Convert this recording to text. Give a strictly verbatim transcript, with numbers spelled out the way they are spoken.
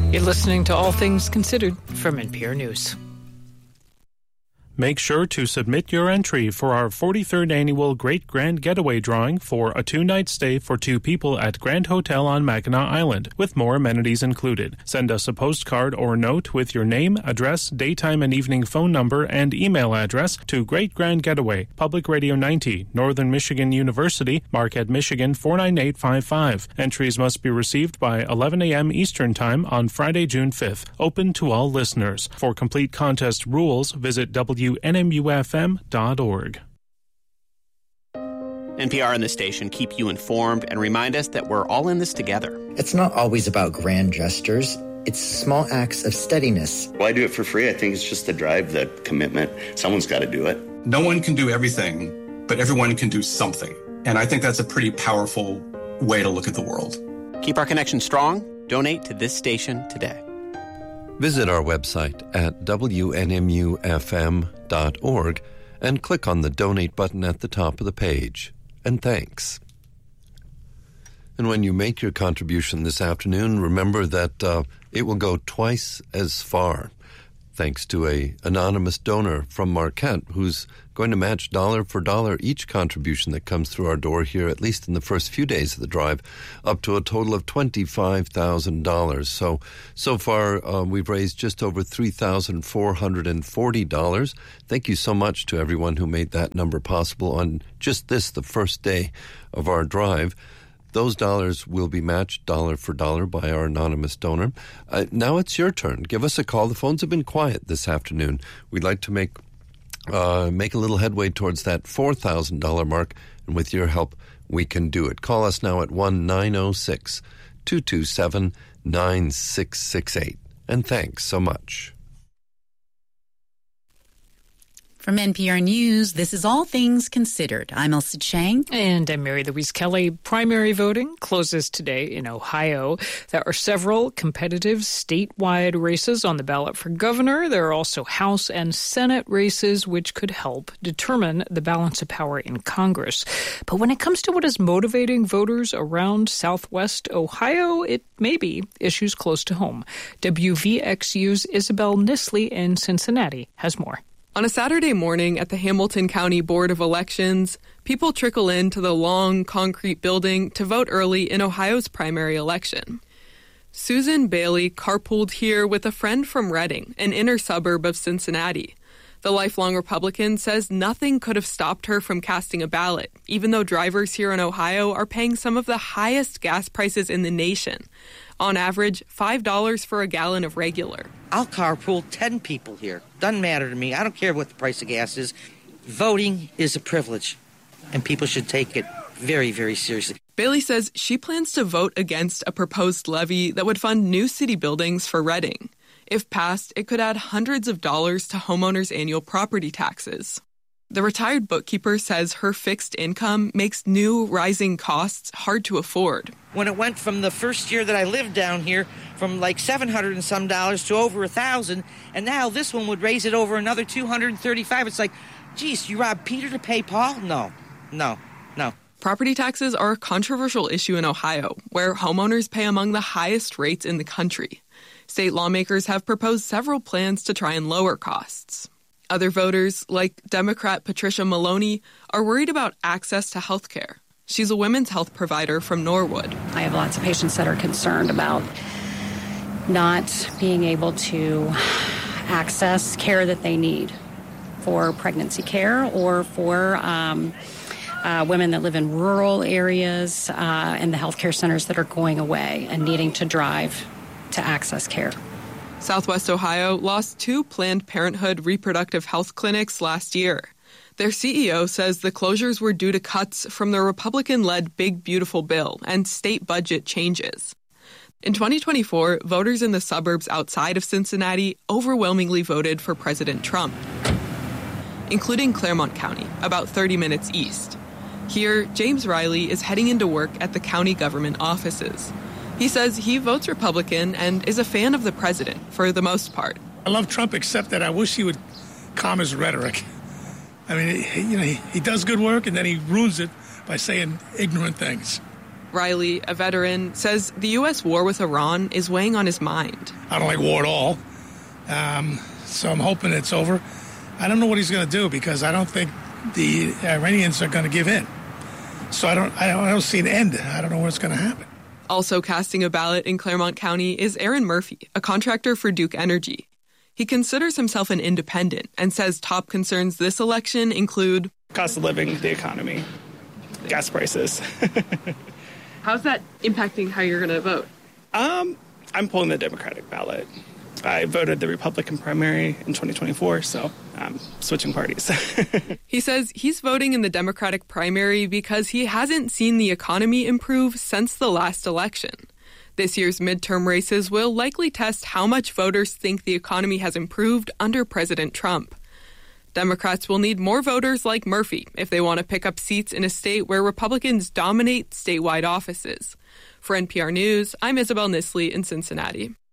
You're listening to All Things Considered from N P R News. Make sure to submit your entry for our forty-third annual Great Grand Getaway drawing for a two-night stay for two people at Grand Hotel on Mackinac Island, with more amenities included. Send us a postcard or note with your name, address, daytime and evening phone number, and email address to Great Grand Getaway, Public Radio ninety, Northern Michigan University, Marquette, Michigan four nine eight five five. Entries must be received by eleven a.m. Eastern Time on Friday, June fifth. Open to all listeners. For complete contest rules, visit W N M U F M dot org. N P R and the station keep you informed and remind us that we're all in this together. It's not always about grand gestures. It's small acts of steadiness. Well, I do it for free. I think it's just the drive, the commitment. Someone's got to do it. No one can do everything, but everyone can do something. And I think that's a pretty powerful way to look at the world. Keep our connection strong. Donate to this station today. Visit our website at W N M U F M dot org and click on the donate button at the top of the page. And thanks. And when you make your contribution this afternoon, remember that uh, it will go twice as far, thanks to a anonymous donor from Marquette who's going to match dollar for dollar each contribution that comes through our door here, at least in the first few days of the drive, up to a total of twenty-five thousand dollars. So, so far, uh, we've raised just over three thousand four hundred forty dollars. Thank you so much to everyone who made that number possible on just this, the first day of our drive. Those dollars will be matched dollar for dollar by our anonymous donor. Uh, now it's your turn. Give us a call. The phones have been quiet this afternoon. We'd like to make uh, make a little headway towards that four thousand dollars mark, and with your help, we can do it. Call us now at one nine zero six, two two seven, nine six six eight. And thanks so much. From N P R News, this is All Things Considered. I'm Elsa Chang. And I'm Mary Louise Kelly. Primary voting closes today in Ohio. There are several competitive statewide races on the ballot for governor. There are also House and Senate races, which could help determine the balance of power in Congress. But when it comes to what is motivating voters around Southwest Ohio, it may be issues close to home. W V X U's Isabel Nisley in Cincinnati has more. On a Saturday morning at the Hamilton County Board of Elections, people trickle into the long concrete building to vote early in Ohio's primary election. Susan Bailey carpooled here with a friend from Reading, an inner suburb of Cincinnati. The lifelong Republican says nothing could have stopped her from casting a ballot, even though drivers here in Ohio are paying some of the highest gas prices in the nation. On average, five dollars for a gallon of regular. I'll carpool ten people here. Doesn't matter to me. I don't care what the price of gas is. Voting is a privilege, and people should take it very, very seriously. Bailey says she plans to vote against a proposed levy that would fund new city buildings for Reading. If passed, it could add hundreds of dollars to homeowners' annual property taxes. The retired bookkeeper says her fixed income makes new rising costs hard to afford. When it went from the first year that I lived down here from like seven hundred and some dollars to over a thousand, and now this one would raise it over another two hundred thirty-five. It's like, geez, you robbed Peter to pay Paul? No, no, no. Property taxes are a controversial issue in Ohio, where homeowners pay among the highest rates in the country. State lawmakers have proposed several plans to try and lower costs. Other voters, like Democrat Patricia Maloney, are worried about access to health care. She's a women's health provider from Norwood. I have lots of patients that are concerned about not being able to access care that they need for pregnancy care or for um, uh, women that live in rural areas uh, and the healthcare centers that are going away and needing to drive to access care. Southwest Ohio lost two Planned Parenthood reproductive health clinics last year. Their C E O says the closures were due to cuts from the Republican-led Big Beautiful Bill and state budget changes. In twenty twenty-four, voters in the suburbs outside of Cincinnati overwhelmingly voted for President Trump, including Claremont County, about thirty minutes east. Here, James Riley is heading into work at the county government offices. He says he votes Republican and is a fan of the president for the most part. I love Trump, except that I wish he would calm his rhetoric. I mean, he, you know, he, he does good work and then he ruins it by saying ignorant things. Riley, a veteran, says the U S war with Iran is weighing on his mind. I don't like war at all, um, so I'm hoping it's over. I don't know what he's going to do because I don't think the Iranians are going to give in. So I don't, I don't, I don't see an end. I don't know what's going to happen. Also casting a ballot in Claremont County is Aaron Murphy, a contractor for Duke Energy. He considers himself an independent and says top concerns this election include cost of living, the economy, gas prices. How's that impacting how you're going to vote? Um, I'm pulling the Democratic ballot. I voted the Republican primary in twenty twenty-four, so I'm switching parties. He says he's voting in the Democratic primary because he hasn't seen the economy improve since the last election. This year's midterm races will likely test how much voters think the economy has improved under President Trump. Democrats will need more voters like Murphy if they want to pick up seats in a state where Republicans dominate statewide offices. For N P R News, I'm Isabel Nisley in Cincinnati.